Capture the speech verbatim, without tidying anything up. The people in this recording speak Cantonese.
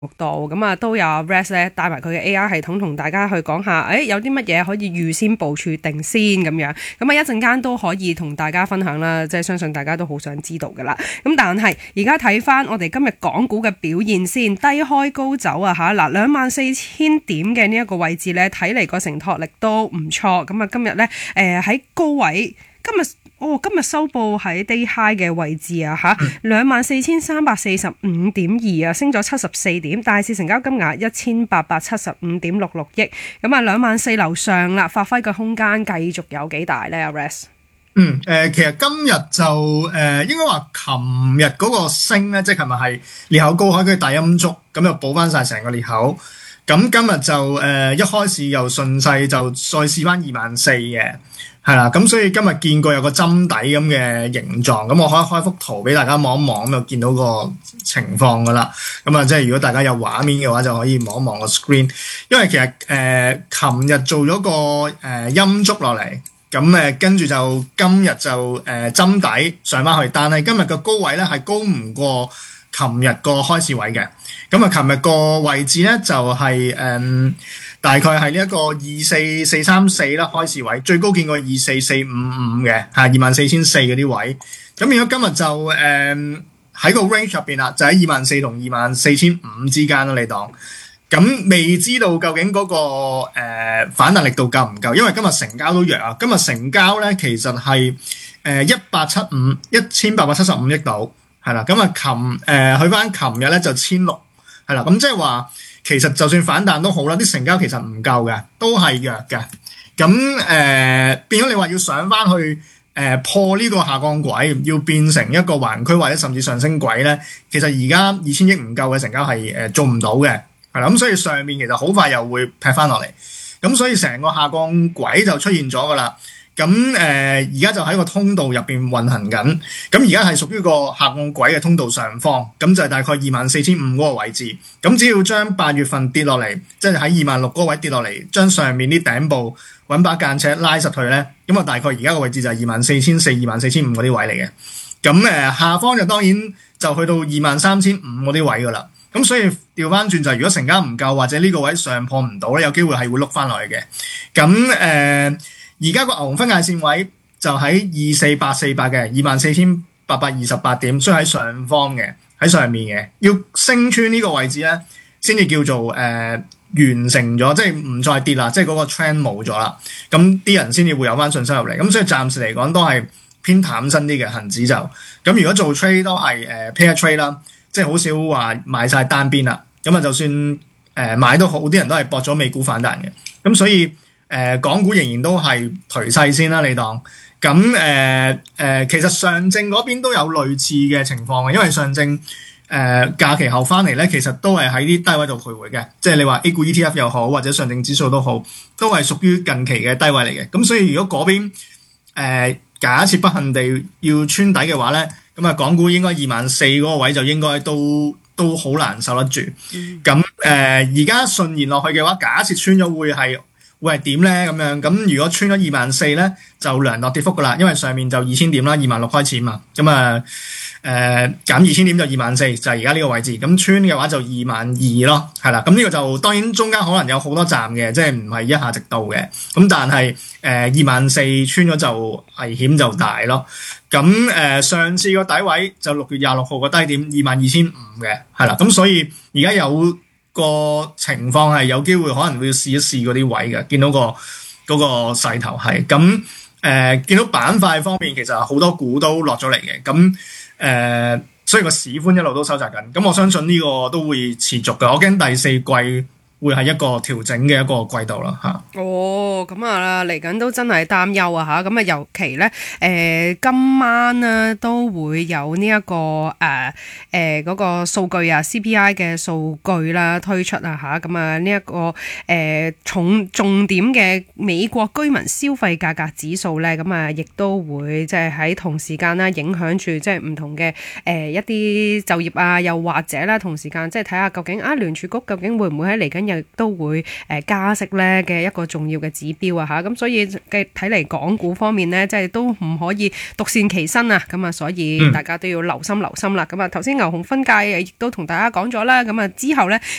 度咁啊，都有 Rex 咧帶埋佢嘅 A I 系統同大家去講下，誒、哎、有啲乜嘢可以預先部署定先咁樣，咁啊一陣間都可以同大家分享啦，即係相信大家都好想知道噶啦。咁但係而家睇翻我哋今日港股嘅表現先，低開高走啊嚇，嗱兩萬四千點嘅呢一個位置咧，睇嚟個承托力都唔錯。咁啊今日咧誒喺高位，今日。哦，今日收報喺 day high 嘅位置啊，嚇兩萬四千三百四十五點二啊，升咗七十四點，大市成交金額一千八百七十五點六六億，咁啊兩萬四樓上啦，發揮嘅空間繼續有幾大咧？阿 Rex， 嗯，誒、呃，其實今日就誒、呃，應該話琴日嗰個升咧，即係琴日係裂口高開，跟住大陰燭，咁就補翻晒成個裂口。咁今日就誒、呃、一開始又順勢就再試翻二萬四嘅。係啦，咁所以今日見過有個針底咁嘅形狀，咁我可以開幅圖俾大家望一望，咁就見到個情況噶啦。咁啊，即係如果大家有畫面嘅話，就可以望一望個 screen。因為其實誒，琴、呃、日做咗個誒陰燭落嚟，咁誒跟住就今日就誒針、呃、底上翻去，但係今日嘅高位咧係高唔過琴日個開市位嘅。咁啊，琴日個位置咧就係、是、誒。呃大概係呢一個二四四三四啦，開市位最高見過二四四五五嘅，嚇二萬四千四嗰啲位。咁如果今日就誒喺、呃、個 range 入邊啦，就喺二萬四同二萬四千五之間啦，你當。咁未知道究竟嗰、那個、呃、反彈力度夠唔夠？因為今日成交都弱啊。今日成交咧其實係誒一八七五一千八百七十五億度，係啦。咁啊琴誒去翻琴日咧就千六，係啦。咁即係話。其實就算反彈都好啦，啲成交其實唔夠嘅，都係弱嘅。咁誒、呃、變咗你話要上翻去誒、呃、破呢個下降軌，要變成一個橫區或者甚至上升軌咧，其實而家二千億唔夠嘅成交係誒、呃、做唔到嘅，係啦。咁所以上面其實好快又會劈翻落嚟，咁所以成個下降軌就出現咗噶啦。咁誒而家就喺個通道入邊運行緊，咁而家係屬於個下降軌嘅通道上方，咁就係大概二萬四千五嗰個位置。咁只要將八月份跌落嚟，即係喺二萬六嗰個位跌落嚟，將上面啲頂部揾把間尺拉實佢咧，咁啊大概而家個位置就係二萬四千四、二萬四千五嗰啲位嚟嘅。咁誒下方就當然就去到二萬三千五嗰啲位噶啦。咁所以調翻轉就係如果成交唔夠或者呢個位上破唔到咧，有機會係會碌翻落去嘅。咁誒。呃而家個牛熊分界線位就喺二四八四八嘅二萬四千八百二十八點，所以喺上方嘅，喺上面嘅，要升穿呢個位置咧，先至叫做誒、呃、完成咗，即係唔再跌啦，即係嗰個 trend 冇咗啦，咁啲人先至會有翻信心入嚟。咁所以暫時嚟講都係偏淡身啲嘅恒指就，咁如果做 trade 都係誒、呃、pair trade 啦，即係好少話買晒單邊啦。咁啊就算誒、呃、買都好，啲人都係搏咗美股反彈嘅，咁所以。誒、呃、港股仍然都係頹勢先啦，你當咁誒誒，其實上證嗰邊都有類似嘅情況嘅，因為上證誒、呃、假期後翻嚟咧，其實都係喺啲低位度徘徊嘅，即係你話 A 股 E T F 又好，或者上證指數都好，都係屬於近期嘅低位嚟嘅。咁所以如果嗰邊誒、呃、假設不幸地要穿底嘅話咧，咁啊港股應該二萬四嗰個位就應該都都好難受得住。咁誒而家順延落去嘅話，假設穿咗會係。會係點咧？咁樣咁，如果穿咗二萬四咧，就量度跌幅噶啦，因為上面就二千點啦，二萬六開始嘛。咁啊，誒減二千點就二萬四，就係而家呢個位置。咁穿嘅話就二萬二咯，係啦。咁呢個就當然中間可能有好多站嘅，即係唔係一下直到嘅。咁但係誒二萬四穿咗就危險就大咯。咁誒、呃、上次個底位就六月廿六號個低點二萬二千五嘅，係啦。咁所以而家有。個情況係有機會可能會試一試嗰啲位嘅，見到個嗰個勢頭係咁誒，見到板塊方面其實好多股都落咗嚟嘅，咁誒、呃，所以個市寬一路都收窄緊，咁我相信呢個都會持續嘅，我驚第四季會係一個調整嘅一個季度啦嚇。 哦，咁啊嚟緊都真係擔憂啊嚇，咁啊尤其咧誒、呃、今晚呢都會有呢、這、一個誒誒嗰個數據啊 C P I 嘅數據啦推出啊嚇，咁啊呢一個誒、呃、重重點嘅美國居民消費價格指數咧，咁啊亦都會即係喺同時間啦影響住即係唔同嘅誒、呃、一啲就業啊，又或者啦同時間即係睇下究竟啊聯儲局究竟會唔會喺嚟緊亦都會誒加息咧嘅一個重要嘅指標啊嚇，咁所以嘅睇嚟港股方面咧，即係都唔可以獨善其身啊，咁啊，所以大家都要留心留心啦。咁啊，頭先牛熊分界亦都同大家講咗啦，咁啊之後咧